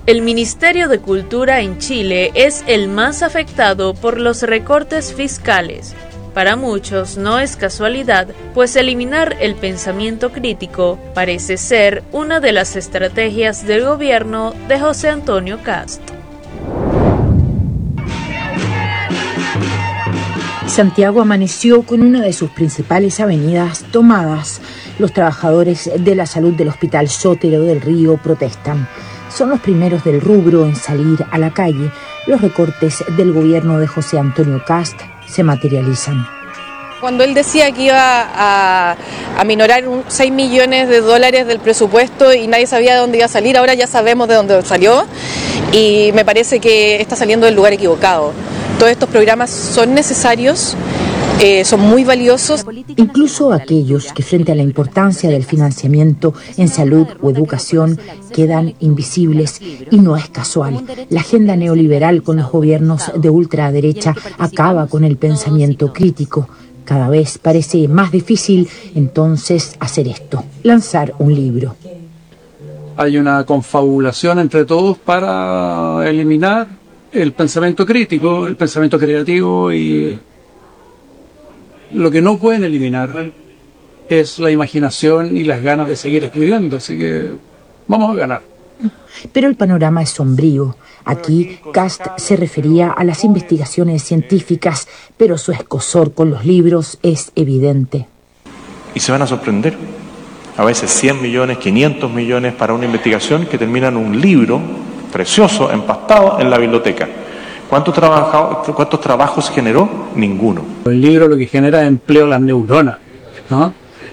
El Ministerio de Cultura en Chile es el más afectado por los recortes fiscales. Para muchos no es casualidad, pues eliminar el pensamiento crítico parece ser una de las estrategias del gobierno de José Antonio Kast. Santiago amaneció con una de sus principales avenidas tomadas. Los trabajadores de la salud del Hospital Sotero del Río protestan. Son los primeros del rubro en salir a la calle. Los recortes del gobierno de José Antonio Kast se materializan. Cuando él decía que iba a minorar 6 millones de dólares del presupuesto y nadie sabía de dónde iba a salir, ahora ya sabemos de dónde salió y me parece que está saliendo del lugar equivocado. Todos estos programas son necesarios, son muy valiosos. Incluso aquellos que frente a la importancia del financiamiento en salud o educación quedan invisibles, y no es casual. La agenda neoliberal con los gobiernos de ultraderecha acaba con el pensamiento crítico. Cada vez parece más difícil entonces hacer esto, lanzar un libro. Hay una confabulación entre todos para eliminar el pensamiento crítico, el pensamiento creativo, y lo que no pueden eliminar es la imaginación y las ganas de seguir escribiendo, así que vamos a ganar. Pero el panorama es sombrío. Aquí Kast se refería a las investigaciones científicas, pero su escozor con los libros es evidente. Y se van a sorprender. A veces 100 millones, 500 millones para una investigación que termina en un libro precioso, empastado en la biblioteca. ¿Cuántos trabajos generó? Ninguno. El libro lo que genera es empleo en las neuronas, ¿no?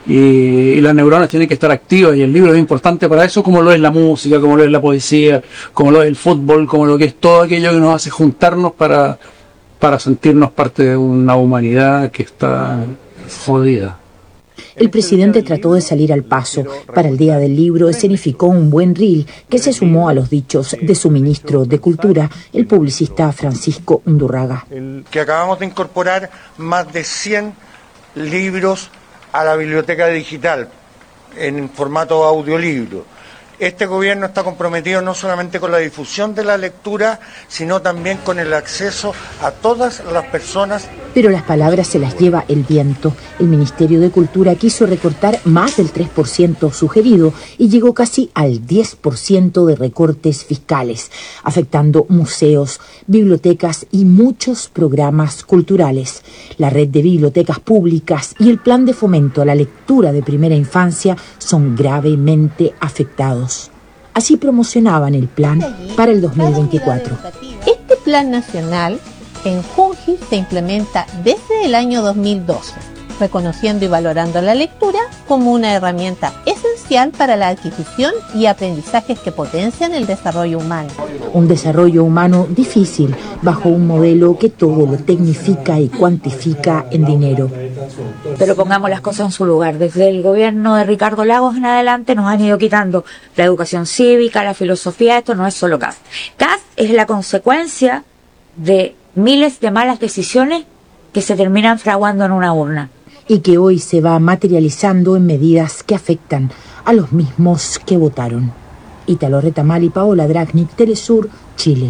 Y las neuronas tienen que estar activas, y el libro es importante para eso, como lo es la música, como lo es la poesía, como lo es el fútbol, como lo que es todo aquello que nos hace juntarnos para sentirnos parte de una humanidad que está jodida. El presidente trató de salir al paso. Para el Día del Libro escenificó un buen reel que se sumó a los dichos de su ministro de Cultura, el publicista Francisco Undurraga. Que acabamos de incorporar más de 100 libros a la biblioteca digital en formato audiolibro. Este gobierno está comprometido no solamente con la difusión de la lectura, sino también con el acceso a todas las personas. Pero las palabras se las lleva el viento. El Ministerio de Cultura quiso recortar más del 3% sugerido y llegó casi al 10% de recortes fiscales, afectando museos, bibliotecas y muchos programas culturales. La red de bibliotecas públicas y el plan de fomento a la lectura de primera infancia son gravemente afectados. Así promocionaban el plan para el 2024. Este plan nacional en Junji se implementa desde el año 2012, reconociendo y valorando la lectura como una herramienta esencial para la adquisición y aprendizajes que potencian el desarrollo humano. Un desarrollo humano difícil, bajo un modelo que todo lo tecnifica y cuantifica en dinero. Pero pongamos las cosas en su lugar. Desde el gobierno de Ricardo Lagos en adelante nos han ido quitando la educación cívica, la filosofía. Esto no es solo Kast. Kast es la consecuencia de miles de malas decisiones que se terminan fraguando en una urna. Y que hoy se va materializando en medidas que afectan a los mismos que votaron. Ítalo Retamal y Paola Dragnik, Telesur, Chile.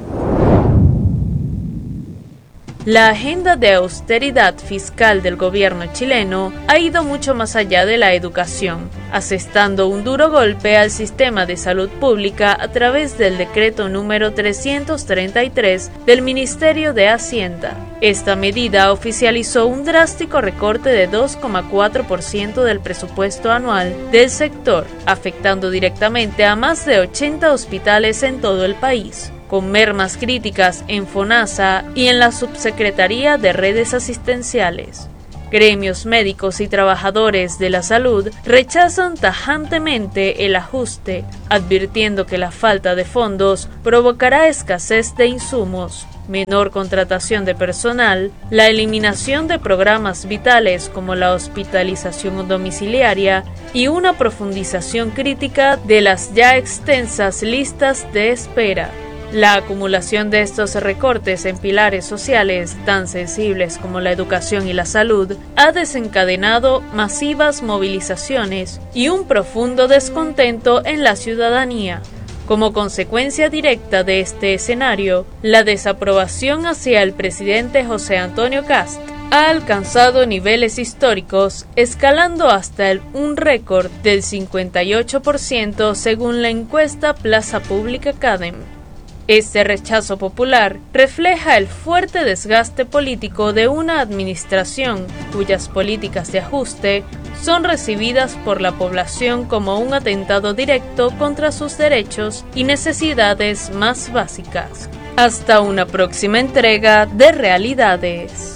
La agenda de austeridad fiscal del gobierno chileno ha ido mucho más allá de la educación, asestando un duro golpe al sistema de salud pública a través del decreto número 333 del Ministerio de Hacienda. Esta medida oficializó un drástico recorte de 2,4% del presupuesto anual del sector, afectando directamente a más de 80 hospitales en todo el país, con mermas críticas en FONASA y en la Subsecretaría de Redes Asistenciales. Gremios médicos y trabajadores de la salud rechazan tajantemente el ajuste, advirtiendo que la falta de fondos provocará escasez de insumos, menor contratación de personal, la eliminación de programas vitales como la hospitalización domiciliaria y una profundización crítica de las ya extensas listas de espera. La acumulación de estos recortes en pilares sociales tan sensibles como la educación y la salud ha desencadenado masivas movilizaciones y un profundo descontento en la ciudadanía. Como consecuencia directa de este escenario, la desaprobación hacia el presidente José Antonio Kast ha alcanzado niveles históricos, escalando hasta un récord del 58% según la encuesta Plaza Pública Cadem. Este rechazo popular refleja el fuerte desgaste político de una administración cuyas políticas de ajuste son recibidas por la población como un atentado directo contra sus derechos y necesidades más básicas. Hasta una próxima entrega de Realidades.